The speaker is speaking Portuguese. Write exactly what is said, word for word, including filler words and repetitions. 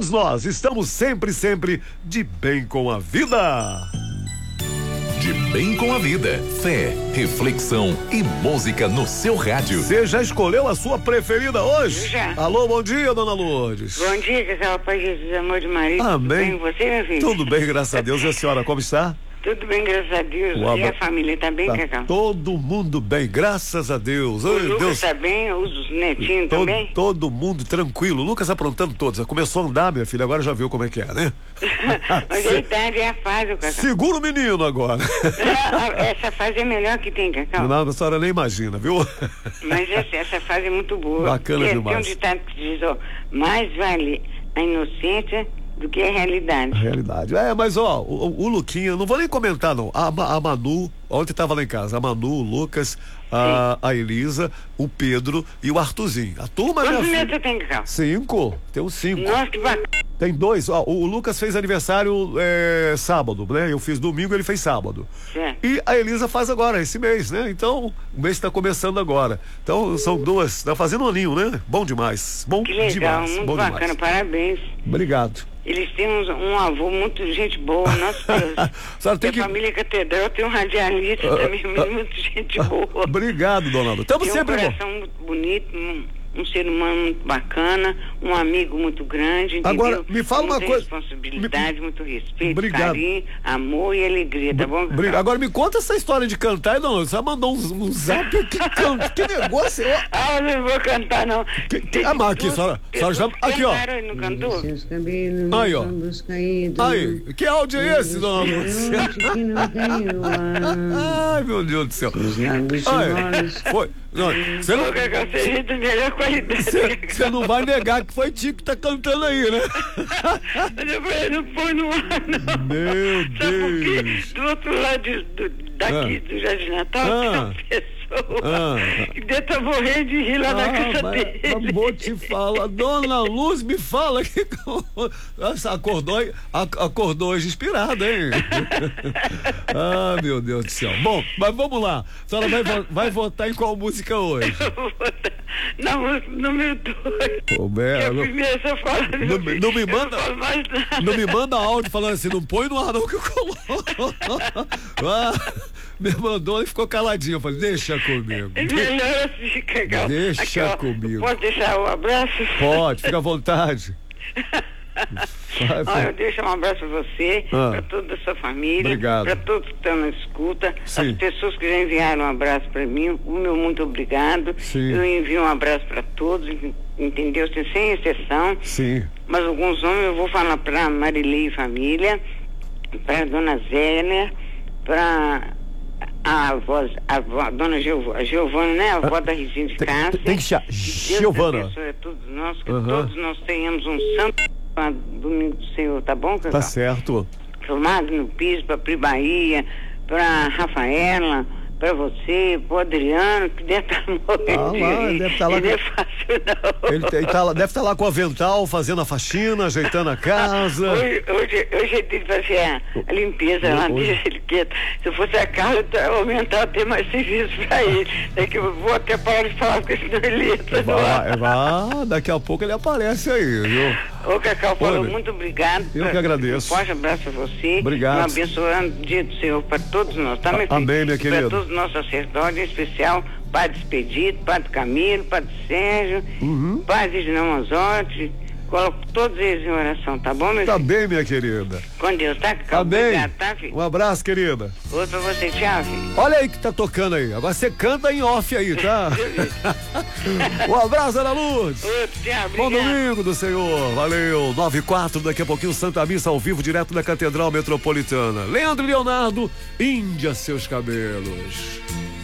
Nós estamos sempre, sempre de bem com a vida. De bem com a vida, fé, reflexão e música no seu rádio. Você já escolheu a sua preferida hoje? Já. Alô, bom dia, dona Lourdes. Bom dia, casal, Pai Jesus, amor de Maria. Amém. Tudo bem com você, meu filho? Tudo bem, graças a Deus. E a senhora, como está? Tudo bem, graças a Deus. O E a abra... família tá bem, tá Cacau? todo mundo bem, graças a Deus. O Ai, Lucas Deus. tá bem, os netinhos todo, também? todo mundo tranquilo. O Lucas aprontando todos. Já começou a andar, minha filha, agora já viu como é que é, né? Mas a idade é a fase, Cacau. Segura o menino agora. Essa fase é melhor que tem, Cacau. Não, a senhora nem imagina, viu? Mas essa, essa fase é muito boa. Bacana e demais. Tem um ditado que diz, ó, mais vale a inocência do que a realidade. A realidade. É, mas ó, o, o Luquinha, não vou nem comentar não. A, a Manu, ontem tava lá em casa, a Manu, o Lucas, a, a Elisa, o Pedro e o Arthurzinho. A turma, Quantos minha netos tem, Cacau? Cinco. Tem uns cinco. Nossa, que bacana. Tem dois. Ó, o, o Lucas fez aniversário é, sábado, né? Eu fiz domingo, ele fez sábado. Certo. E a Elisa faz agora, esse mês, né? Então, o mês está começando agora. Então, são duas. Tá fazendo um aninho, né? Bom demais. Bom Que legal, demais. muito Bom bacana, demais. parabéns. Obrigado. Eles têm um, um avô muito gente boa, nossa Deus. Senhora tem a que... família Catedral tem um radialista uh, também, uh, muito gente boa. Obrigado, Donaldo. Estamos tem sempre um coração bom. muito bonito, um, um ser humano muito bacana, um amigo muito grande, entendeu? Agora, me fala muita uma coisa. responsabilidade, me... muito respeito, Obrigado. carinho, amor e alegria, tá bom? Obrigado. Agora me conta essa história de cantar, Donaldo. Você mandou um, um zap que canta. Que negócio é? Ah, eu não vou cantar, não. Que, que... Ah, mas aqui, senhora. senhora já... Aqui, ó. Cantaram e não cantou? Aí, ó. Aí, que áudio é esse, dona Lúcia? Ai, meu Deus do céu. Ai, foi. Não, você não, Você de melhor qualidade. Você não vai negar que foi Tico que tá cantando aí, né? Não foi no ar, não. Meu Sabe Deus. do outro lado de, do, daqui Ah. do Jardim Natal, Ah. tem uma pessoa Ah. que deve estar morrendo de rir lá na Ah, casa mas, dele. mas vou te falar, Dona Luz, me fala que Nossa, acordou, acordou hoje inspirada, hein? Ah, meu Deus do céu. Bom, mas vamos lá. A senhora vai, vai votar em qual música hoje? Eu vou botar na música número dois. Ô, Que a Belo, primeira só fala. não, me- não me manda, Eu não falo mais nada. não me manda áudio falando assim, não põe no ar não que eu coloco. Ah, me mandou e ficou caladinho. Eu falei, deixa comigo. É melhor assim, Cacau. Deixa Aqui, ó, comigo. Pode deixar o abraço? Pode, fica à vontade. Vai, Ó, vai. eu deixo um abraço pra você, Ah. pra toda a sua família, Obrigado. pra todos que estão na escuta, Sim. as pessoas que já enviaram um abraço pra mim, o meu muito obrigado. Sim. Eu envio um abraço pra todos, entendeu? Sem, sem exceção. Sim. Mas alguns nomes eu vou falar pra Marilei e família, pra dona Zélia, pra a avó, a avó, a dona Giov- a Giovana, né? A avó da Regina de Tem- Cássia. tem que chamar Que Deus Giovana. abençoe a todos nós, que Aham. todos nós tenhamos um santo domingo do Senhor, tá bom, Cacau? Tá certo. Pro Magno Pires, pra Pri Bahia, pra Rafaela, pra você, pro Adriano, que deve estar morrendo. Ah, lá, de rir. deve tá lá Ele com- é fácil, não. Ele, ele tá lá- deve estar lá com o avental, fazendo a faxina, ajeitando a casa. Hoje, hoje, hoje é dia de fazer a, a limpeza lá, Hoje. deixa ele quieto. Se eu fosse a Carla, eu ia aumentar, ter mais serviço pra ele. É que eu vou até parar de falar, porque senão ele entra no ar. Vai, vai, daqui a pouco ele aparece aí, viu? Ô, Cacau, falou, Oi, muito obrigado. eu que agradeço. Um forte abraço a você. Obrigado. Um abençoado dia do Senhor para todos nós, tá, meu A- filho? amém, minha E querida. para todos os nossos sacerdotes, em especial Padre Expedito, Padre Camilo, Padre Sérgio, Uhum. Padre Ginão Azote. Coloco todos eles em oração, tá bom, meu Tá filho? bem, minha querida. Com Deus, tá, Cacau? Tá bem. Obrigado, tá, filho? Um abraço, querida. Outro pra você, tchau, filho. Olha aí que tá tocando aí. Agora você canta em off aí, tá? Um abraço, Ana Luz. Outro, tchau, Bom obrigado. domingo do Senhor. Valeu. nove e quatro, daqui a pouquinho Santa Missa ao vivo, direto da Catedral Metropolitana. Leandro e Leonardo, Índia seus cabelos.